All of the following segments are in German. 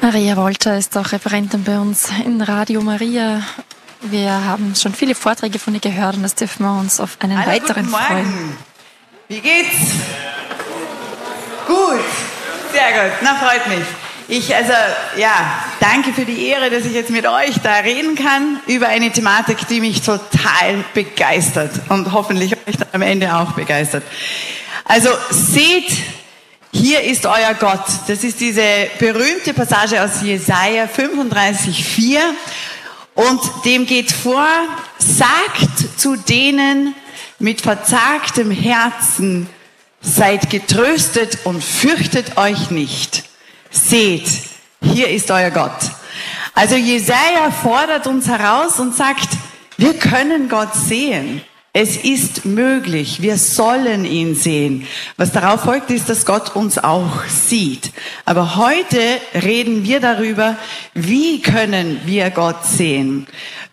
Maria Wolter ist auch Referentin bei uns in Radio Maria. Wir haben schon viele Vorträge von ihr gehört und das dürfen wir uns auf einen weiteren freuen. Wie geht's? Gut, sehr gut, na freut mich. Danke für die Ehre, dass ich jetzt mit euch da reden kann über eine Thematik, die mich total begeistert und hoffentlich euch dann am Ende auch begeistert. Also seht, hier ist euer Gott. Das ist diese berühmte Passage aus Jesaja 35,4 und dem geht vor, sagt zu denen mit verzagtem Herzen, seid getröstet und fürchtet euch nicht. Seht, hier ist euer Gott. Also Jesaja fordert uns heraus und sagt, wir können Gott sehen. Es ist möglich, wir sollen ihn sehen. Was darauf folgt, ist, dass Gott uns auch sieht. Aber heute reden wir darüber, wie können wir Gott sehen?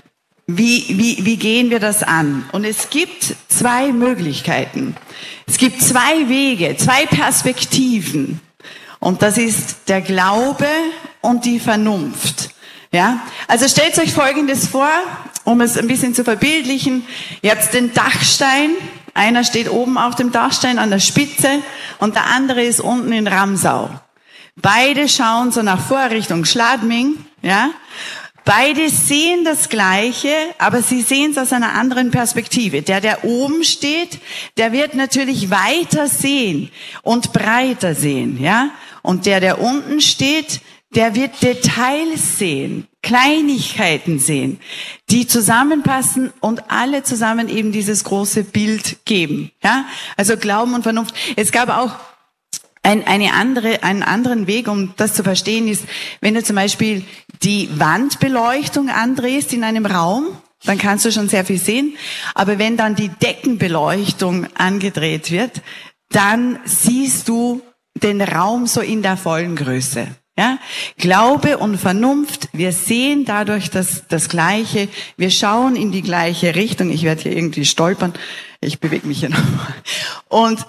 Wie gehen wir das an? Und es gibt zwei Möglichkeiten. Es gibt zwei Wege, zwei Perspektiven. Und das ist der Glaube und die Vernunft. Ja? Also stellt euch Folgendes vor, um es ein bisschen zu verbildlichen. Ihr habt den Dachstein. Einer steht oben auf dem Dachstein an der Spitze und der andere ist unten in Ramsau. Beide schauen so nach vor Richtung Schladming. Ja? Beide sehen das Gleiche, aber sie sehen es aus einer anderen Perspektive. Der oben steht, der wird natürlich weiter sehen und breiter sehen, ja? Und der unten steht, der wird Details sehen, Kleinigkeiten sehen, die zusammenpassen und alle zusammen eben dieses große Bild geben, ja? Also Glauben und Vernunft. Es gab auch einen anderen Weg, um das zu verstehen, ist, wenn du zum Beispiel die Wandbeleuchtung andrehst in einem Raum, dann kannst du schon sehr viel sehen. Aber wenn dann die Deckenbeleuchtung angedreht wird, dann siehst du den Raum so in der vollen Größe. Ja? Glaube und Vernunft, wir sehen dadurch das Gleiche, wir schauen in die gleiche Richtung. Ich werde hier irgendwie stolpern, ich bewege mich hier nochmal. Und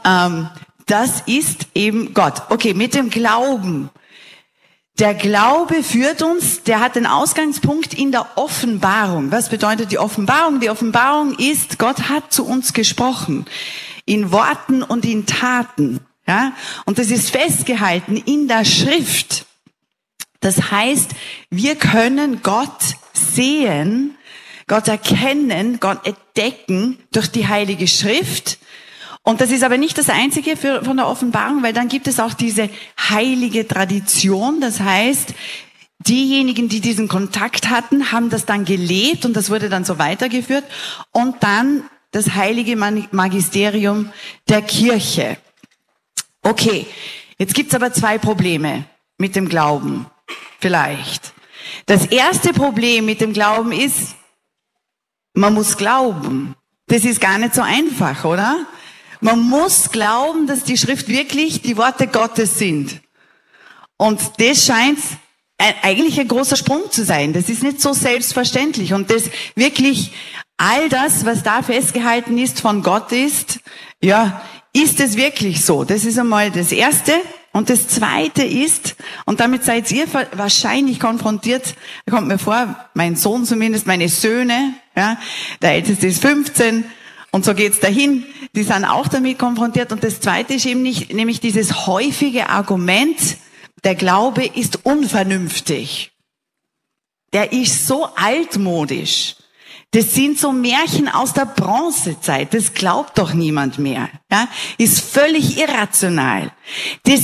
das ist eben Gott. Okay, mit dem Glauben. Der Glaube führt uns, der hat den Ausgangspunkt in der Offenbarung. Was bedeutet die Offenbarung? Die Offenbarung ist, Gott hat zu uns gesprochen. In Worten und in Taten. Ja? Und das ist festgehalten in der Schrift. Das heißt, wir können Gott sehen, Gott erkennen, Gott entdecken durch die Heilige Schrift. Und das ist aber nicht das Einzige von der Offenbarung, weil dann gibt es auch diese heilige Tradition. Das heißt, diejenigen, die diesen Kontakt hatten, haben das dann gelebt und das wurde dann so weitergeführt. Und dann das heilige Magisterium der Kirche. Okay, jetzt gibt's aber zwei Probleme mit dem Glauben. Vielleicht. Das erste Problem mit dem Glauben ist, man muss glauben. Das ist gar nicht so einfach, oder? Man muss glauben, dass die Schrift wirklich die Worte Gottes sind. Und das scheint eigentlich ein großer Sprung zu sein. Das ist nicht so selbstverständlich. Und das wirklich, all das, was da festgehalten ist, von Gott ist, ja, ist es wirklich so? Das ist einmal das Erste. Und das Zweite ist, und damit seid ihr wahrscheinlich konfrontiert, kommt mir vor, mein Sohn zumindest, meine Söhne, ja, der Älteste ist 15, und so geht's dahin, die sind auch damit konfrontiert. Und das Zweite ist eben nicht, nämlich dieses häufige Argument, der Glaube ist unvernünftig. Der ist so altmodisch. Das sind so Märchen aus der Bronzezeit. Das glaubt doch niemand mehr. Ja? Ist völlig irrational. Das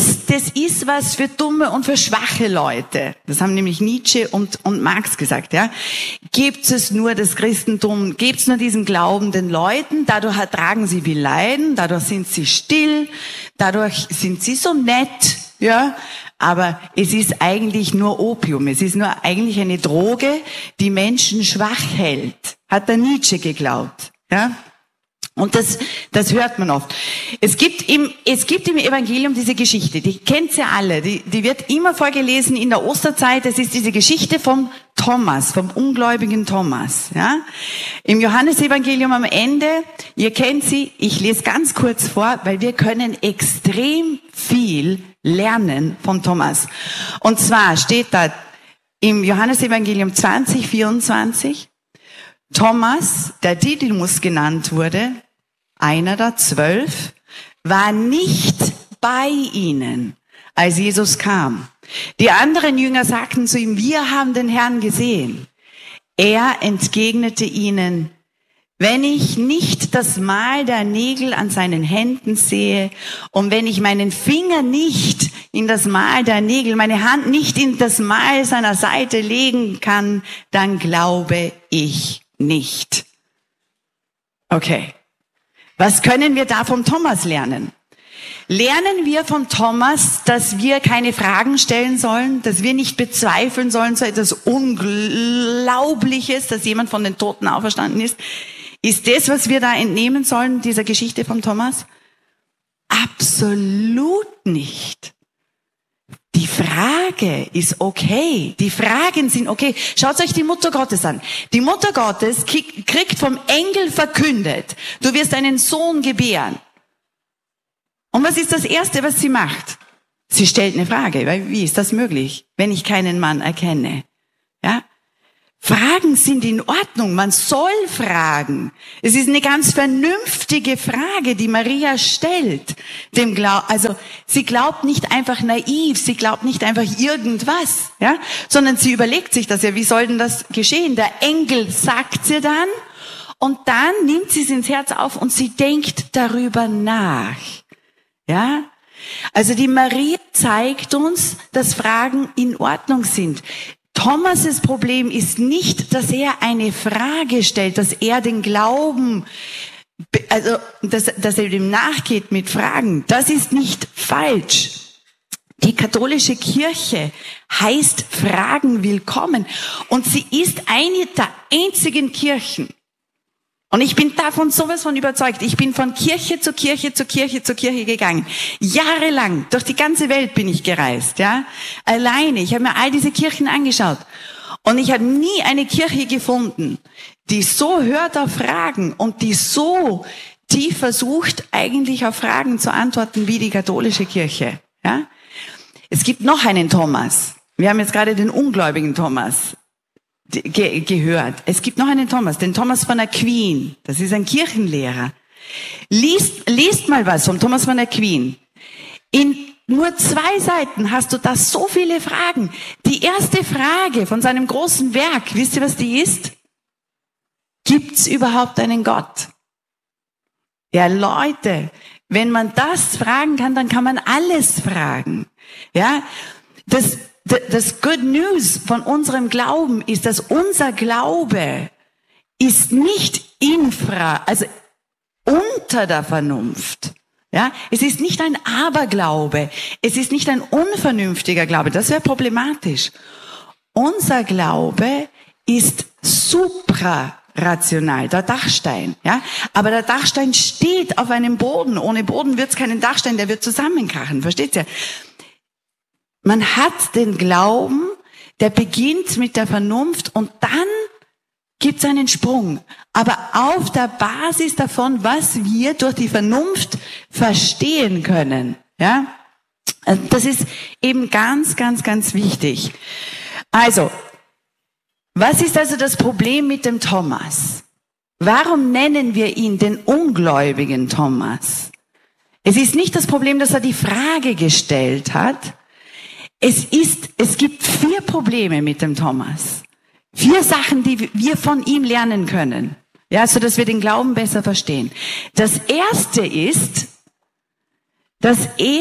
ist was für dumme und für schwache Leute. Das haben nämlich Nietzsche und Marx gesagt. Ja? Gebt es nur das Christentum, gebt es nur diesen glaubenden Leuten. Dadurch ertragen sie viel Leiden. Dadurch sind sie still. Dadurch sind sie so nett. Ja? Aber es ist eigentlich nur Opium. Es ist nur eigentlich eine Droge, die Menschen schwach hält. Hat der Nietzsche geglaubt. Ja? Und das hört man oft. Es gibt im Evangelium diese Geschichte, die kennt ihr alle. Die wird immer vorgelesen in der Osterzeit. Das ist diese Geschichte vom Thomas, vom ungläubigen Thomas, ja. Im Johannesevangelium am Ende, ihr kennt sie, ich lese ganz kurz vor, weil wir können extrem viel lernen von Thomas. Und zwar steht da im Johannesevangelium 20:24, Thomas, der Didymus genannt wurde, einer der 12, war nicht bei ihnen, als Jesus kam. Die anderen Jünger sagten zu ihm, wir haben den Herrn gesehen. Er entgegnete ihnen, wenn ich nicht das Mal der Nägel an seinen Händen sehe und wenn ich meinen Finger nicht in das Mal der Nägel, meine Hand nicht in das Mal seiner Seite legen kann, dann glaube ich nicht. Okay. Was können wir da vom Thomas lernen? Lernen wir von Thomas, dass wir keine Fragen stellen sollen, dass wir nicht bezweifeln sollen, so etwas Unglaubliches, dass jemand von den Toten auferstanden ist? Ist das, was wir da entnehmen sollen, dieser Geschichte von Thomas? Absolut nicht. Die Frage ist okay. Die Fragen sind okay. Schaut euch die Mutter Gottes an. Die Mutter Gottes kriegt vom Engel verkündet, du wirst einen Sohn gebären. Und was ist das Erste, was sie macht? Sie stellt eine Frage, weil wie ist das möglich, wenn ich keinen Mann erkenne? Ja? Fragen sind in Ordnung, man soll fragen. Es ist eine ganz vernünftige Frage, die Maria stellt. Also sie glaubt nicht einfach naiv, sie glaubt nicht einfach irgendwas, ja, sondern sie überlegt sich das ja, wie soll denn das geschehen? Der Engel sagt sie dann und dann nimmt sie es ins Herz auf und sie denkt darüber nach. Ja? Also die Maria zeigt uns, dass Fragen in Ordnung sind. Thomas' Problem ist nicht, dass er eine Frage stellt, dass er den Glauben, also dass er dem nachgeht mit Fragen. Das ist nicht falsch. Die katholische Kirche heißt Fragen willkommen und sie ist eine der einzigen Kirchen. Und ich bin davon sowas von überzeugt. Ich bin von Kirche zu Kirche zu Kirche zu Kirche gegangen. Jahrelang, durch die ganze Welt bin ich gereist, ja. Alleine. Ich habe mir all diese Kirchen angeschaut. Und ich habe nie eine Kirche gefunden, die so hört auf Fragen und die so tief versucht, eigentlich auf Fragen zu antworten wie die katholische Kirche, ja. Es gibt noch einen Thomas. Wir haben jetzt gerade den ungläubigen Thomas gehört. Es gibt noch einen Thomas, den Thomas von Aquin. Das ist ein Kirchenlehrer. Liest mal was vom Thomas von Aquin. In nur 2 Seiten hast du da so viele Fragen. Die erste Frage von seinem großen Werk, wisst ihr, was die ist? Gibt's überhaupt einen Gott? Ja, Leute, wenn man das fragen kann, dann kann man alles fragen. Ja, das Good News von unserem Glauben ist, dass unser Glaube ist nicht also unter der Vernunft. Ja, es ist nicht ein Aberglaube. Es ist nicht ein unvernünftiger Glaube. Das wäre problematisch. Unser Glaube ist suprarational, der Dachstein. Ja, aber der Dachstein steht auf einem Boden. Ohne Boden wird es keinen Dachstein, der wird zusammenkrachen. Versteht ihr? Man hat den Glauben, der beginnt mit der Vernunft und dann gibt's einen Sprung. Aber auf der Basis davon, was wir durch die Vernunft verstehen können. Ja, das ist eben ganz, ganz, ganz wichtig. Also, was ist also das Problem mit dem Thomas? Warum nennen wir ihn den ungläubigen Thomas? Es ist nicht das Problem, dass er die Frage gestellt hat. Es gibt 4 Probleme mit dem Thomas. 4 Sachen, die wir von ihm lernen können. Ja, so dass wir den Glauben besser verstehen. Das erste ist, dass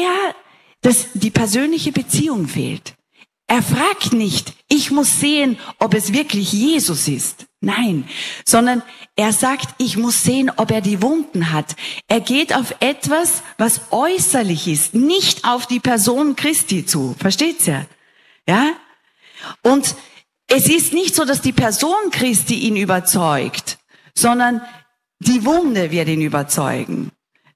die persönliche Beziehung fehlt. Er fragt nicht, ich muss sehen, ob es wirklich Jesus ist. Nein, sondern er sagt, ich muss sehen, ob er die Wunden hat. Er geht auf etwas, was äußerlich ist, nicht auf die Person Christi zu. Versteht's ja? Ja? Und es ist nicht so, dass die Person Christi ihn überzeugt, sondern die Wunde wird ihn überzeugen.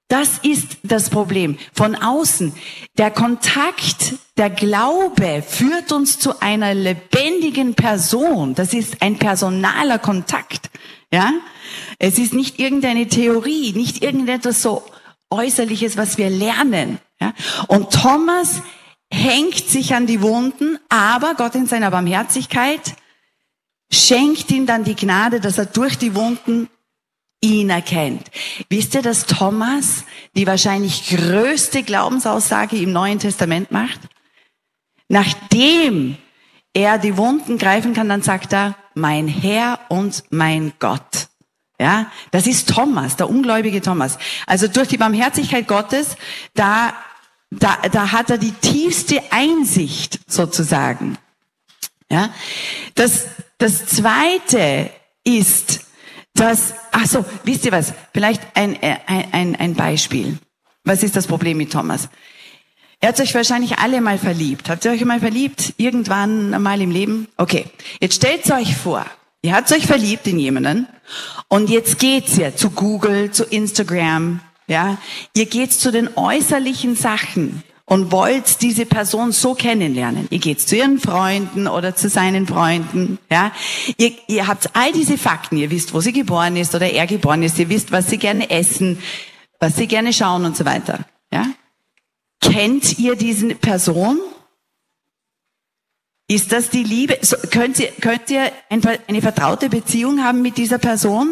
Das ist das Problem. Von außen. Der Kontakt, der Glaube führt uns zu einer lebendigen Person. Das ist ein personaler Kontakt. Ja? Es ist nicht irgendeine Theorie, nicht irgendetwas so Äußerliches, was wir lernen. Ja? Und Thomas hängt sich an die Wunden, aber Gott in seiner Barmherzigkeit schenkt ihm dann die Gnade, dass er durch die Wunden ihn erkennt. Wisst ihr, dass Thomas die wahrscheinlich größte Glaubensaussage im Neuen Testament macht? Nachdem er die Wunden greifen kann, dann sagt er, mein Herr und mein Gott. Ja, das ist Thomas, der ungläubige Thomas. Also durch die Barmherzigkeit Gottes, da hat er die tiefste Einsicht sozusagen. Ja, das Zweite ist, wisst ihr was? Vielleicht ein Beispiel. Was ist das Problem mit Thomas? Ihr habt euch wahrscheinlich alle mal verliebt. Habt ihr euch mal verliebt? Irgendwann mal im Leben? Okay. Jetzt stellt euch vor, ihr habt euch verliebt in jemanden und jetzt geht's ja zu Google, zu Instagram, ja. Ihr geht's zu den äußerlichen Sachen und wollt diese Person so kennenlernen. Ihr geht zu ihren Freunden oder zu seinen Freunden, ja. Ihr habt all diese Fakten. Ihr wisst, wo sie geboren ist oder er geboren ist. Ihr wisst, was sie gerne essen, was sie gerne schauen und so weiter, ja. Kennt ihr diese Person? Ist das die Liebe? Könnt ihr eine vertraute Beziehung haben mit dieser Person?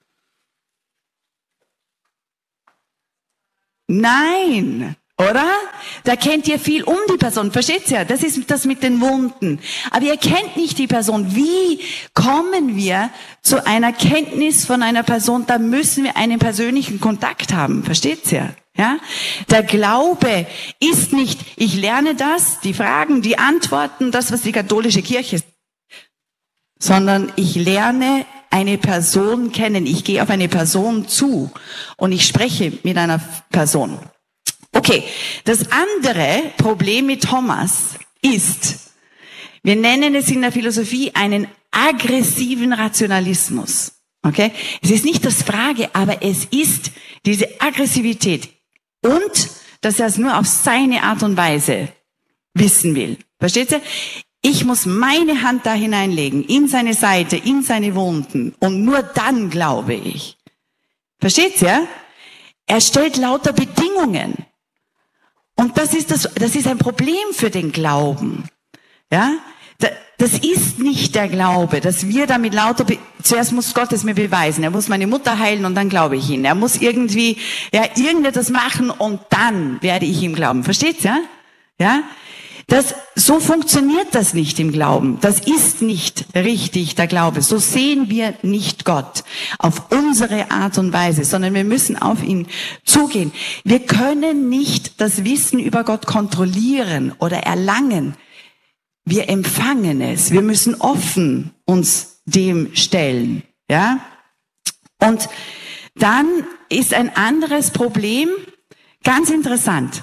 Nein. Oder? Da kennt ihr viel um die Person. Versteht ihr? Das ist das mit den Wunden. Aber ihr kennt nicht die Person. Wie kommen wir zu einer Kenntnis von einer Person? Da müssen wir einen persönlichen Kontakt haben. Versteht ihr? Ja? Der Glaube ist nicht, ich lerne das, die Fragen, die Antworten, das, was die katholische Kirche ist, sondern ich lerne eine Person kennen. Ich gehe auf eine Person zu und ich spreche mit einer Person. Okay, das andere Problem mit Thomas ist, wir nennen es in der Philosophie einen aggressiven Rationalismus. Okay? Es ist nicht das Frage, aber es ist diese Aggressivität und, dass er es nur auf seine Art und Weise wissen will. Versteht ihr? Ich muss meine Hand da hineinlegen, in seine Seite, in seine Wunden und nur dann glaube ich. Versteht ihr? Er stellt lauter Bedingungen. Und das ist ein Problem für den Glauben. Ja? Das ist nicht der Glaube, dass wir damit zuerst muss Gott es mir beweisen. Er muss meine Mutter heilen und dann glaube ich ihn. Er muss irgendetwas machen und dann werde ich ihm glauben. Versteht's, ja? Ja? So funktioniert das nicht im Glauben. Das ist nicht richtig, der Glaube. So sehen wir nicht Gott auf unsere Art und Weise, sondern wir müssen auf ihn zugehen. Wir können nicht das Wissen über Gott kontrollieren oder erlangen. Wir empfangen es. Wir müssen offen uns dem stellen. Ja? Und dann ist ein anderes Problem, ganz interessant.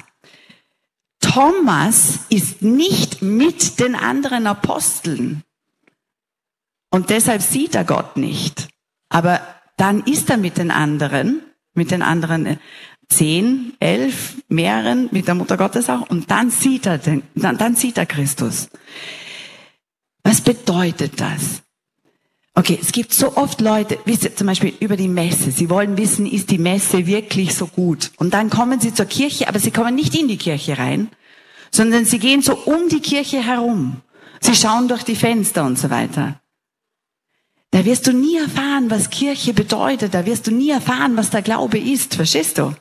Thomas ist nicht mit den anderen Aposteln. Und deshalb sieht er Gott nicht. Aber dann ist er mit den anderen 10, 11, mehreren, mit der Mutter Gottes auch, und dann sieht er Christus. Was bedeutet das? Okay, es gibt so oft Leute, wisst ihr, zum Beispiel über die Messe. Sie wollen wissen, ist die Messe wirklich so gut? Und dann kommen sie zur Kirche, aber sie kommen nicht in die Kirche rein, sondern sie gehen so um die Kirche herum. Sie schauen durch die Fenster und so weiter. Da wirst du nie erfahren, was Kirche bedeutet. Da wirst du nie erfahren, was der Glaube ist. Verstehst du?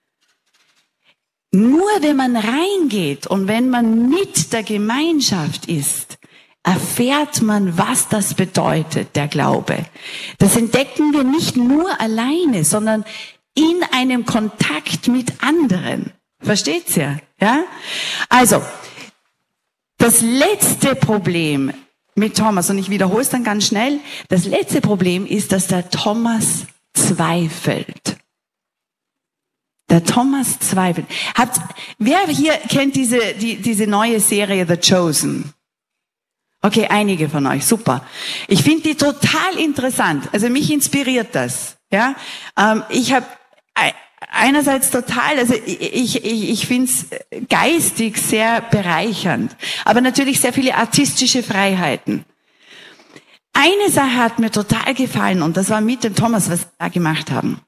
Nur wenn man reingeht und wenn man mit der Gemeinschaft ist, erfährt man, was das bedeutet, der Glaube. Das entdecken wir nicht nur alleine, sondern in einem Kontakt mit anderen. Versteht's ja? Ja? Also, das letzte Problem mit Thomas, und ich wiederhole es dann ganz schnell, das letzte Problem ist, dass der Thomas zweifelt. Der Thomas zweifelt. Wer hier kennt diese neue Serie The Chosen? Okay, einige von euch, super. Ich finde die total interessant. Also mich inspiriert das. Ja, ich habe einerseits total, also ich finde es geistig sehr bereichernd, aber natürlich sehr viele artistische Freiheiten. Eine Sache hat mir total gefallen und das war mit dem Thomas, was wir da gemacht haben.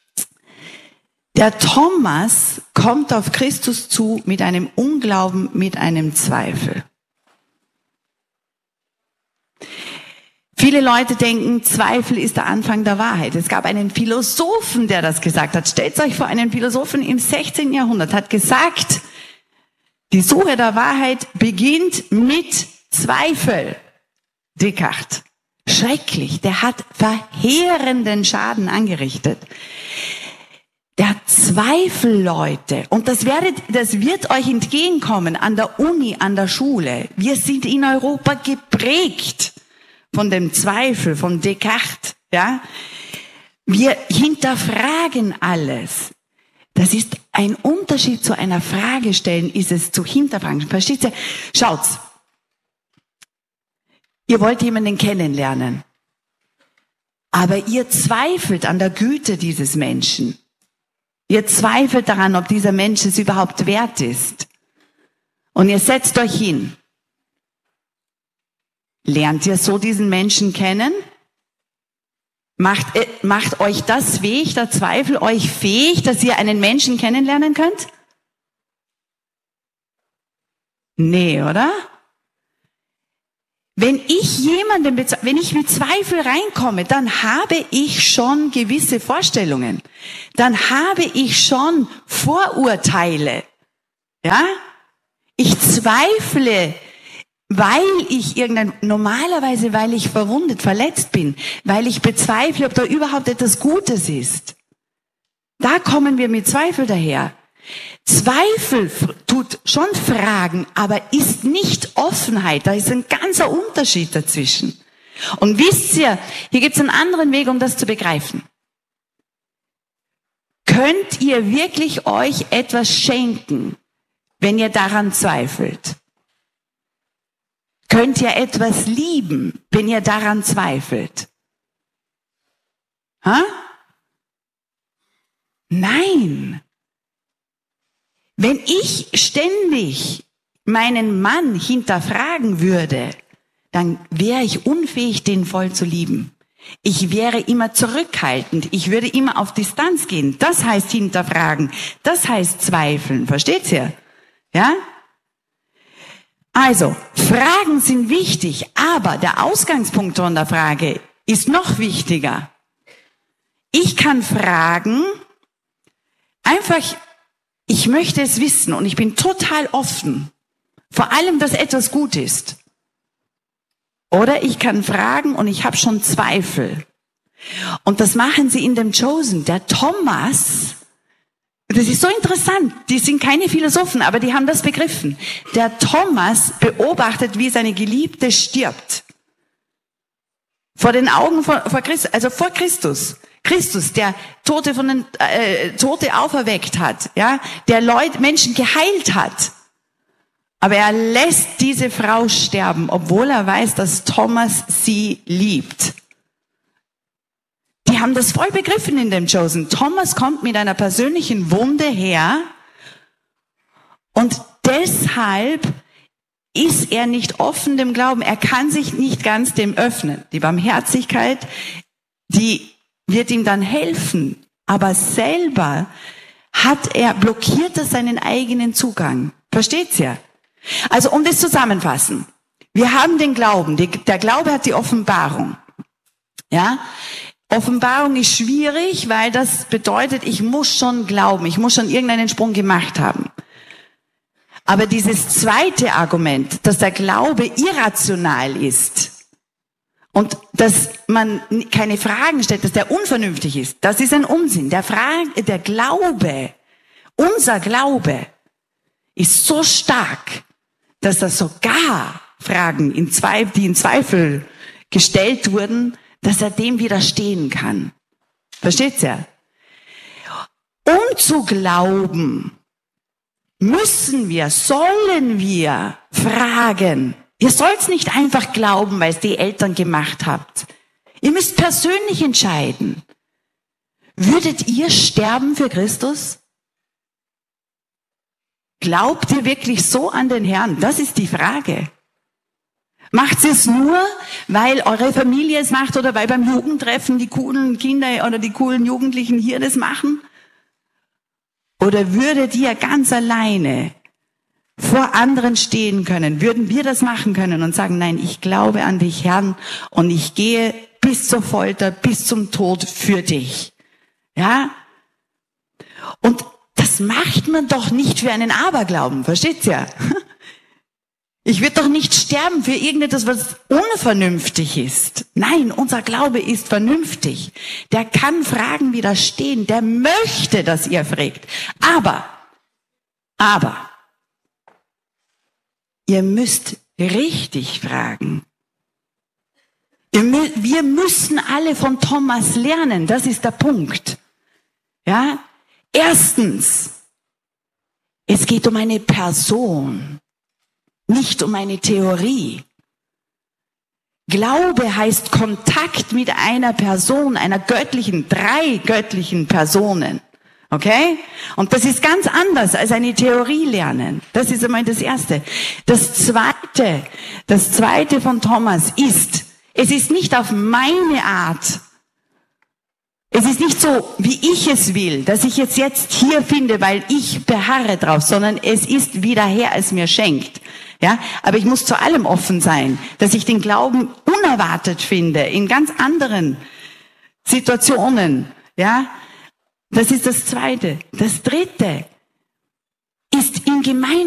Der Thomas kommt auf Christus zu mit einem Unglauben, mit einem Zweifel. Viele Leute denken, Zweifel ist der Anfang der Wahrheit. Es gab einen Philosophen, der das gesagt hat. Stellt euch vor, einen Philosophen im 16. Jahrhundert hat gesagt, die Suche der Wahrheit beginnt mit Zweifel. Descartes. Schrecklich. Der hat verheerenden Schaden angerichtet. Der Zweifel, Leute, und das wird euch entgegenkommen an der Uni, an der Schule. Wir sind in Europa geprägt von dem Zweifel, von Descartes, ja. Wir hinterfragen alles. Das ist ein Unterschied zu einer Frage stellen, ist es zu hinterfragen. Versteht ihr? Schaut's. Ihr wollt jemanden kennenlernen. Aber ihr zweifelt an der Güte dieses Menschen. Ihr zweifelt daran, ob dieser Mensch es überhaupt wert ist. Und ihr setzt euch hin. Lernt ihr so diesen Menschen kennen? Macht euch das fähig, der Zweifel euch fähig, dass ihr einen Menschen kennenlernen könnt? Nee, oder? Wenn ich mit Zweifel reinkomme, dann habe ich schon gewisse Vorstellungen. Dann habe ich schon Vorurteile. Ja? Ich zweifle, weil ich normalerweise, weil ich verwundet, verletzt bin, weil ich bezweifle, ob da überhaupt etwas Gutes ist. Da kommen wir mit Zweifel daher. Zweifel tut schon Fragen, aber ist nicht Offenheit. Da ist ein ganzer Unterschied dazwischen. Und wisst ihr, hier gibt es einen anderen Weg, um das zu begreifen. Könnt ihr wirklich euch etwas schenken, wenn ihr daran zweifelt? Könnt ihr etwas lieben, wenn ihr daran zweifelt? Ha? Nein. Wenn ich ständig meinen Mann hinterfragen würde, dann wäre ich unfähig, den voll zu lieben. Ich wäre immer zurückhaltend. Ich würde immer auf Distanz gehen. Das heißt hinterfragen. Das heißt zweifeln. Versteht ihr? Ja? Also, Fragen sind wichtig, aber der Ausgangspunkt von der Frage ist noch wichtiger. Ich kann fragen, einfach, ich möchte es wissen und ich bin total offen. Vor allem, dass etwas gut ist. Oder ich kann fragen und ich habe schon Zweifel. Und das machen sie in dem Chosen. Der Thomas, das ist so interessant, die sind keine Philosophen, aber die haben das begriffen. Der Thomas beobachtet, wie seine Geliebte stirbt. Vor den Augen vor Christus, also vor Christus. Christus, der Tote auferweckt hat, ja, der Menschen geheilt hat. Aber er lässt diese Frau sterben, obwohl er weiß, dass Thomas sie liebt. Die haben das voll begriffen in dem Chosen. Thomas kommt mit einer persönlichen Wunde her und deshalb ist er nicht offen dem Glauben. Er kann sich nicht ganz dem öffnen. Die Barmherzigkeit, die wird ihm dann helfen, aber selber blockiert er seinen eigenen Zugang. Versteht's ja? Also um das zusammenfassen. Wir haben den Glauben. Der Glaube hat die Offenbarung. Ja? Offenbarung ist schwierig, weil das bedeutet, ich muss schon glauben. Ich muss schon irgendeinen Sprung gemacht haben. Aber dieses zweite Argument, dass der Glaube irrational ist und dass man keine Fragen stellt, dass der unvernünftig ist, das ist ein Unsinn. Der Glaube, unser Glaube, ist so stark, dass da sogar Fragen, die in Zweifel gestellt wurden, dass er dem widerstehen kann. Versteht's ja? Um zu glauben, sollen wir fragen. Ihr sollt nicht einfach glauben, weil es die Eltern gemacht habt. Ihr müsst persönlich entscheiden. Würdet ihr sterben für Christus? Glaubt ihr wirklich so an den Herrn? Das ist die Frage. Macht ihr es nur, weil eure Familie es macht oder weil beim Jugendtreffen die coolen Kinder oder die coolen Jugendlichen hier das machen? Oder würdet ihr ganz alleine vor anderen stehen können? Würden wir das machen können und sagen, nein, ich glaube an dich, Herrn, und ich gehe bis zur Folter, bis zum Tod für dich. Ja? Und das macht man doch nicht für einen Aberglauben, versteht ihr? Ich würde doch nicht sterben für irgendetwas, was unvernünftig ist. Nein, unser Glaube ist vernünftig. Der kann Fragen widerstehen, der möchte, dass ihr fragt. Aber, ihr müsst richtig fragen. Wir müssen alle von Thomas lernen, das ist der Punkt. Ja? Erstens, es geht um eine Person, nicht um eine Theorie. Glaube heißt Kontakt mit einer Person, einer göttlichen, 3 göttlichen Personen. Okay? Und das ist ganz anders als eine Theorie lernen. Das ist einmal das Erste. Das Zweite von Thomas ist, es ist nicht auf meine Art. Es ist nicht so, wie ich es will, dass ich es jetzt hier finde, weil ich beharre drauf, sondern es ist, wie der Herr es mir schenkt. Ja, aber ich muss zu allem offen sein, dass ich den Glauben unerwartet finde, in ganz anderen Situationen. Ja, das ist das Zweite. Das Dritte ist in Gemeinschaft.